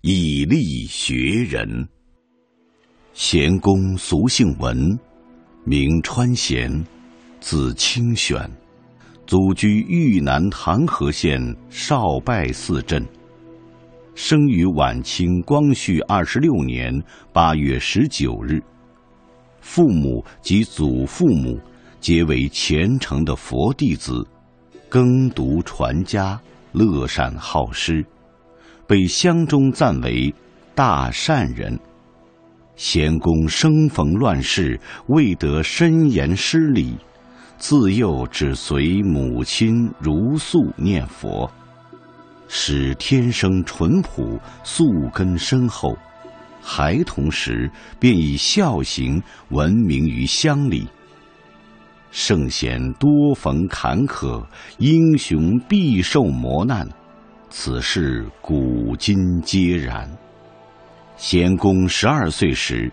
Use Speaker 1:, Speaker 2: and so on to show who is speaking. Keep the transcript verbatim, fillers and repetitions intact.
Speaker 1: 以力学人。贤公俗姓文，名川贤，字清玄，祖居豫南唐河县少拜寺镇。生于晚清光绪二十六年八月十九日，父母及祖父母皆为虔诚的佛弟子，耕读传家，乐善好施，被乡中赞为大善人。贤公生逢乱世，未得深研诗礼，自幼只随母亲如素念佛，使天生淳朴，素根深厚。孩童时便以孝行闻名于乡里。圣贤多逢坎坷，英雄必受磨难，此事古今皆然。贤公十二岁时，